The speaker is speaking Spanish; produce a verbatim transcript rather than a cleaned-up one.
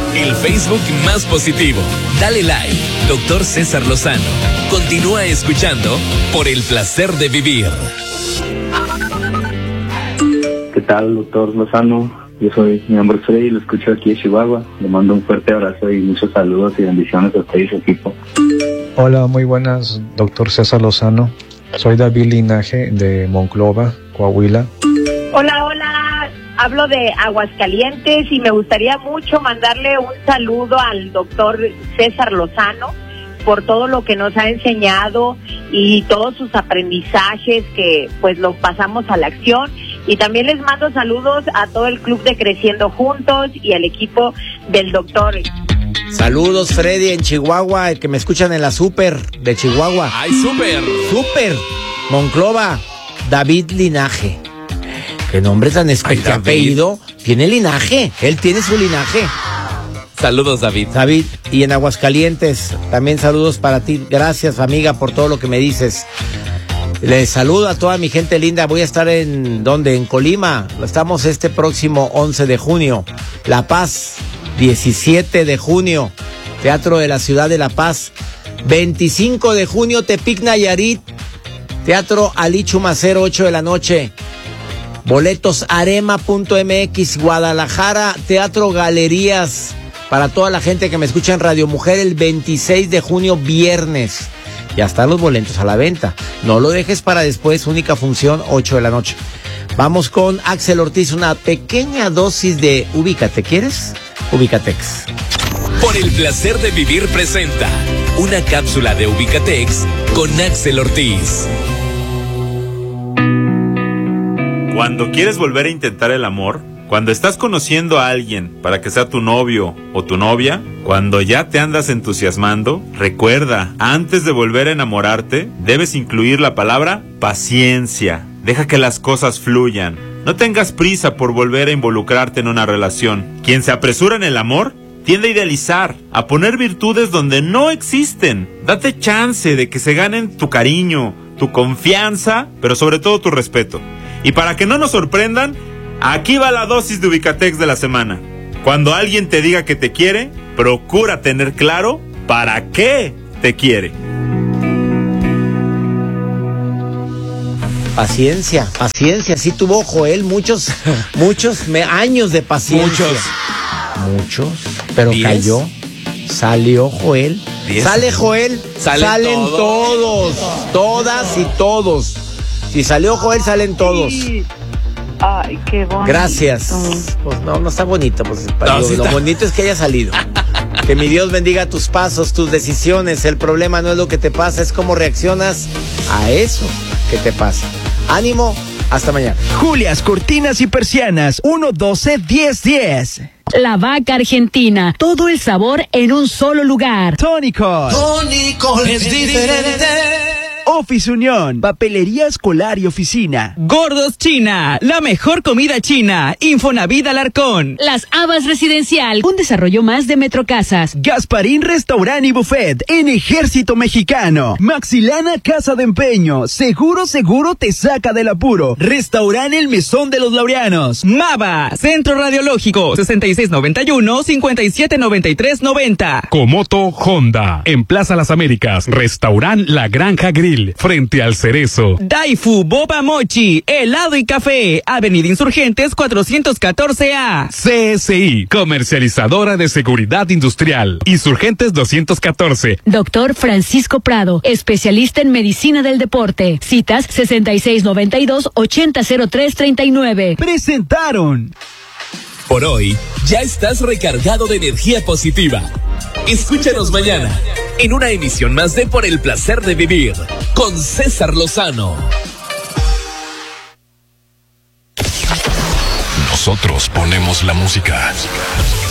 el Facebook más positivo. Dale like, doctor César Lozano. Continúa escuchando por el placer de vivir. ¿Qué tal, doctor Lozano? Yo soy, mi nombre es Freddy, lo escucho aquí de Chihuahua. Le mando un fuerte abrazo y muchos saludos y bendiciones a usted y su equipo. Hola, muy buenas, doctor César Lozano. Soy David Linaje de Monclova, Coahuila. Hola, hola, hablo de Aguascalientes y me gustaría mucho mandarle un saludo al doctor César Lozano por todo lo que nos ha enseñado y todos sus aprendizajes que pues los pasamos a la acción. Y también les mando saludos a todo el club de Creciendo Juntos y al equipo del doctor. Saludos, Freddy, en Chihuahua, el que me escuchan en la Super de Chihuahua. ¡Ay, Super! Super, Monclova, David Linaje. Qué nombre tan especial, apellido. Tiene linaje, él tiene su linaje. Saludos, David. David, y en Aguascalientes, también saludos para ti. Gracias, amiga, por todo lo que me dices. Les saludo a toda mi gente linda. Voy a estar en, ¿dónde? En Colima. Estamos este próximo once de junio. La Paz, diecisiete de junio. Teatro de la Ciudad de La Paz. veinticinco de junio, Tepic, Nayarit. Teatro Ali Chumacero, ocho de la noche. Boletos arema punto m x. Guadalajara, Teatro Galerías. Para toda la gente que me escucha en Radio Mujer, el veintiséis de junio, viernes. Ya están los boletos a la venta. No lo dejes para después, única función, ocho de la noche. Vamos con Axel Ortiz, una pequeña dosis de Ubícate. ¿Quieres? Ubicatex. Por el placer de vivir presenta una cápsula de Ubicatex con Axel Ortiz. Cuando quieres volver a intentar el amor, cuando estás conociendo a alguien para que sea tu novio o tu novia, cuando ya te andas entusiasmando, recuerda, antes de volver a enamorarte, debes incluir la palabra paciencia. Deja que las cosas fluyan. No tengas prisa por volver a involucrarte en una relación. Quien se apresura en el amor tiende a idealizar, a poner virtudes donde no existen. Date chance de que se ganen tu cariño, tu confianza, pero sobre todo tu respeto. Y para que no nos sorprendan, aquí va la dosis de Ubicatex de la semana. Cuando alguien te diga que te quiere, procura tener claro para qué te quiere. Paciencia, paciencia. Sí tuvo Joel muchos, muchos me, años de paciencia. Muchos. Muchos, pero ¿Diez? cayó. Salió Joel. ¿Diez? Sale Joel. Salen Salen todos. todos. Todas y todos. Si salió Joel, salen todos. Ay, qué bonito. Gracias. Pues no, no está bonito. Pues, No, lo, sí lo está. bonito es que haya salido. Que mi Dios bendiga tus pasos, tus decisiones. El problema no es lo que te pasa, es cómo reaccionas a eso que te pasa. Ánimo, hasta mañana. Julias Cortinas y Persianas, uno doce diez diez. La Vaca Argentina, todo el sabor en un solo lugar. Tónicos. Tónico es diferente. Office Unión, papelería escolar y oficina. Gordos China, la mejor comida china. Infonavit Alarcón. Las Habas Residencial, un desarrollo más de Metrocasas. Gasparín Restaurant y Buffet en Ejército Mexicano. Maxilana Casa de Empeño, seguro seguro te saca del apuro. Restaurant El Mesón de los Laureanos. Mava, Centro Radiológico, sesenta y seis noventa y uno, cincuenta y siete noventa y tres noventa. Comoto Honda, en Plaza Las Américas, Restaurant La Granja Grill, frente al Cerezo. Daifu Boba Mochi, helado y café, Avenida Insurgentes cuatrocientos catorce A. C S I, comercializadora de seguridad industrial, Insurgentes doscientos catorce. Doctor Francisco Prado, especialista en medicina del deporte. Citas sesenta y seis noventa y dos, ochenta cero tres treinta y nueve. Presentaron. Por hoy, ya estás recargado de energía positiva. Escúchanos mañana en una emisión más de Por el placer de vivir con César Lozano. Nosotros ponemos la música.